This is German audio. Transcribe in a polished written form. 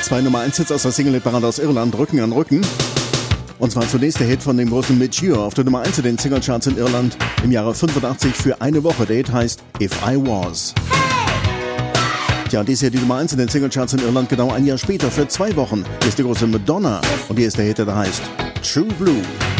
2 Nummer 1 Hits aus der Single-Parade aus Irland, Rücken an Rücken. Und zwar zunächst der Hit von dem großen Mature auf der Nummer 1 in den Singlecharts in Irland im Jahre 85 für eine Woche. Der Hit heißt If I Was. Tja, dies ist ja die Nummer 1 in den Singlecharts in Irland genau ein Jahr später für 2 Wochen. Hier ist die große Madonna und hier ist der Hit, der heißt True Blue.